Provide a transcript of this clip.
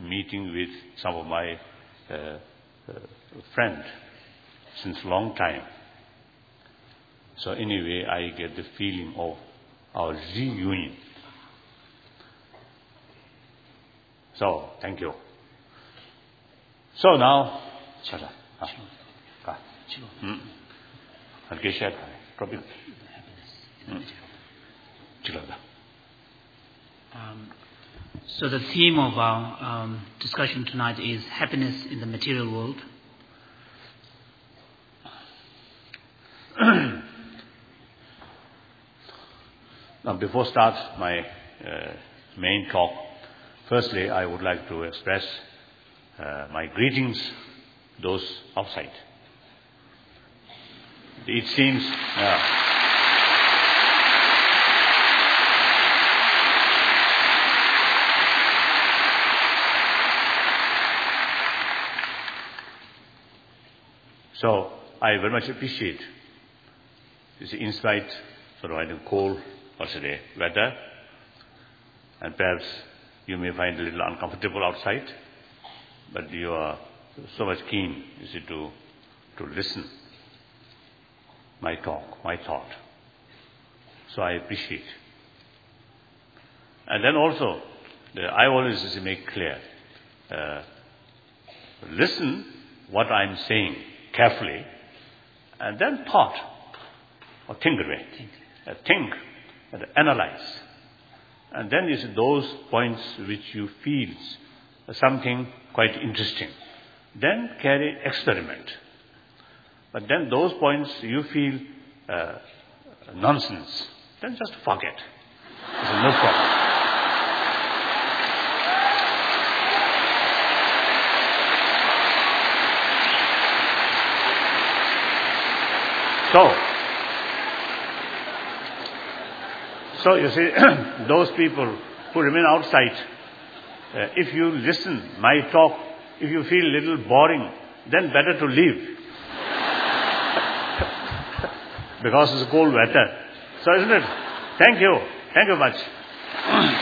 meeting with some of my friends since long time. So anyway, I get the feeling of our reunion. So, thank you. So now, So the theme of our discussion tonight is happiness in the material world. Now, before start my main talk, firstly, I would like to express my greetings those outside. It seems so I very much appreciate this insight, sort of the cold or today weather, and perhaps you may find it a little uncomfortable outside, but you are so much keen, you see, to listen my talk, my thought. So I appreciate. And then also, I always make clear, listen what I'm saying carefully, and then thought, or think away. Think and analyze. And then is those points which you feel something quite interesting. Then carry experiment. But then those points you feel nonsense, then just forget. There's no problem. So you see, those people who remain outside, if you listen my talk, if you feel a little boring, then better to leave. Because it's cold weather. So isn't it? Thank you. Thank you much.